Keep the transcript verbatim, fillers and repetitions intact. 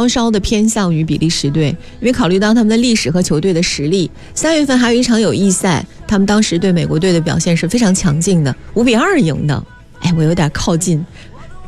稍稍的偏向于比利时队，因为考虑到他们的历史和球队的实力，三月份还有一场友谊赛，他们当时对美国队的表现是非常强劲的，五比二赢的。哎，我有点靠近